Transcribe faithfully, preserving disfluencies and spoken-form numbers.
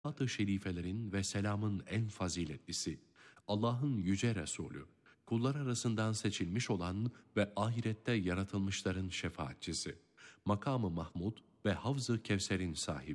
Salavat-ı şerifelerin ve selamın en faziletlisi, Allah'ın yüce Resulü, kullar arasından seçilmiş olan ve ahirette yaratılmışların şefaatçisi, makamı Mahmud ve Havz-ı Kevser'in sahibi,